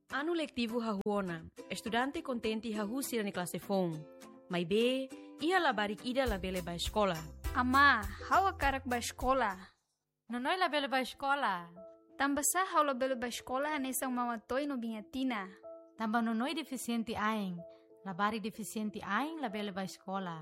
Ano letivo hahuona, estudante contente hahusira ni classe fon. Mas be, ia labarik ida labele ba escola. Ama, hawa karak ba escola? Nonoy labele ba escola? Tamba sa hawa labele ba escola hanesang mawatoy no bingatina. Tamba nonoy deficiente aing, labari deficiente aing labele ba escola.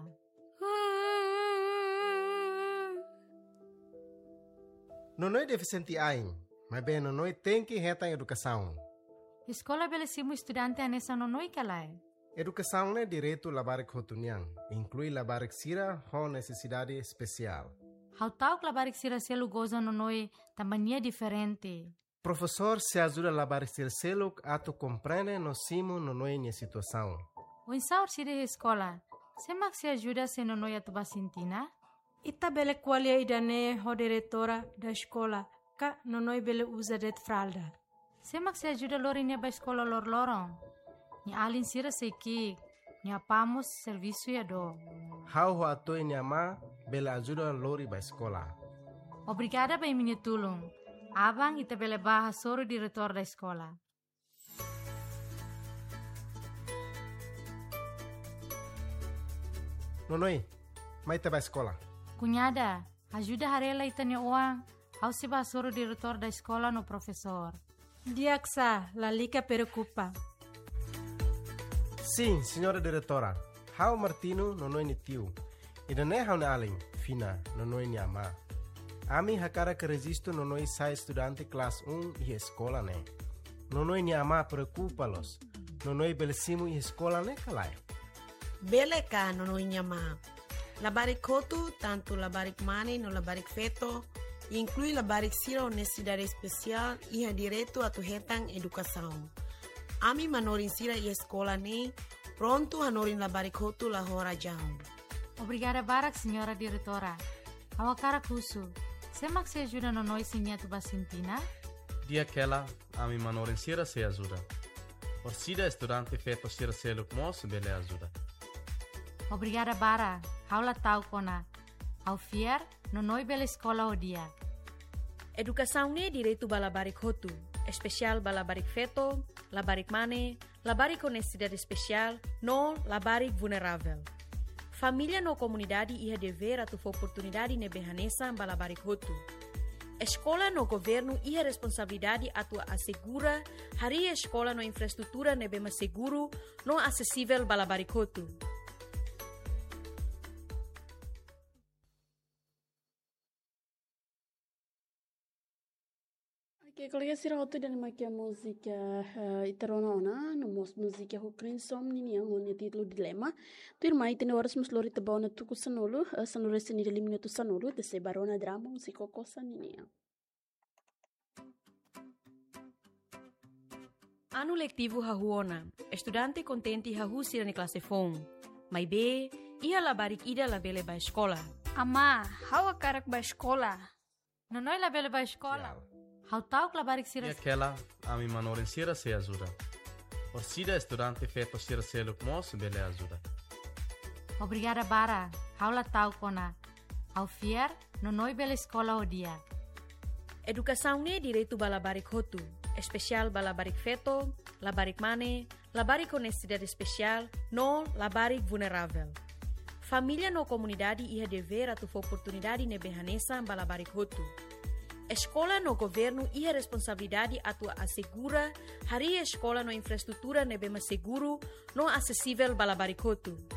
Nonoy deficiente aing, mas bem nonoy tem que reta em educação. Escola belesimo estudante anessa nonoy kalay. Educação é direito labarik hotuniang, inclui labarik sira com necessidade especial. How tau labarik sira selu goza nonoy tambania diferente. Professor se ajuda labarik sira selu ato compreende no simo nonoy nia situação. O insaur sira escola, semak se ajuda se nonoy atuba sintina? Ita bele qualia idane ho diretora da escola, ka nonoy bele usa det fralda. Semak se ajuda lori nia ba escola lor lorong. Ni alin sira seiki, ni apamos serviço ya do. How ho atoi nia ma bele ajuda lori ba escola. Obrigada ba minha tulung. Abang ita bele baha soro diretor da escola. Nonoy, mai te ba escola. Cunhada, ajuda harela ita nia uang. Au se ba soro diretor da escola no professor. Diaksa, la lica preocupa. Sim, senhora diretora. How Martino nonoy ni tiu. Ida ne how na alin, fina, nonoy ni ama. Ami hakara que resisto nonoy sai estudante classe 1 e escola ne. Nonoy ni ama preocupa-los. Nonoy belesimo e escola ne kalai. Bele ka nonoy ni ama. Labarik kotu, tanto labarik mani no labarik feto, inclui labarik sira necessidade especial e a direito a tu retang educação. Ami manorin sira e escola ne, pronto hanorin labarik kotu la hora jam. Obrigada barak, senhora diretora. Awakara kusu. Semak se ajuda nonoy sinha tu basintina? Dia aquela, ami manorin sira se ajuda. Por sida estudante feto sira seluk mos bele ajuda. Obrigada bara. Haula tau kona. Au fier, nonoy bela escola o dia. Educação ne direito balabarik hotu, especial balabarik feto, labarik mane, labarik com necessidade especial, no labarik vulnerável. Família no comunidade ia dever a tu oportunidade ne behanesa balabarik hotu. Escola no governo ia responsabilidade a tu assegura hari escola no infraestrutura ne bema seguro no acessível balabarik hotu. Oke, kalau ya sira hotu dan makia música itaronona, no música hukrin som nini yang ngonya titlo dilema. Tu irmai tene horas muslori tabona tuku sanulu, sanure seni de minuto sanulu, de se barona drama musiko kosa nini yang. Ano letivo hahuona, estudante contente hahusira ni classe fon. Mas be, ia labarik ida labele ba escola. Ama, hawa karak ba escola? Nonoy labele ba escola? How tau labarik sira? Dia aquela, ami manorin sira se ajuda. Por sida estudante feto sira seluk mos bele ajuda. Obrigada bara. Haula tau kona. Au fier, nonoy bela escola o dia. Educação ne direito balabarik hotu, especial balabarik feto, labarik mane, labarik com necessidade especial, no labarik vulnerável. Família no comunidade ia dever a tu oportunidade ne behanesa balabarik hotu. Escola no governo ia responsabilidade a tu assegura hari escola no infraestrutura ne bema seguro no acessível balabarik hotu.